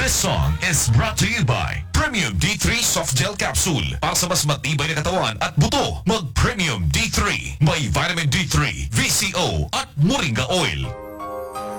This song is brought to you by Premium D3 Soft Gel Capsule. Para sa mas matibay na katawan at buto, mag Premium D3. May vitamin D3, VCO at Moringa Oil.